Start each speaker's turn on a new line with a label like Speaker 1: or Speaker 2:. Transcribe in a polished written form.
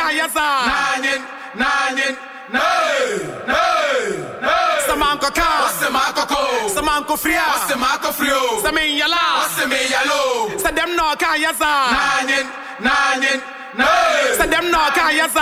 Speaker 1: yaza.
Speaker 2: Nanyin, no.
Speaker 1: Samanko ka.
Speaker 2: Wasemako ko.
Speaker 1: Samanko fria.
Speaker 2: Wasemako frio.
Speaker 1: Samin yala.
Speaker 2: Waseme yalo.
Speaker 1: Sa dem no ka yaza.
Speaker 2: Nanyin, no.
Speaker 1: Sa dem no ka yaza.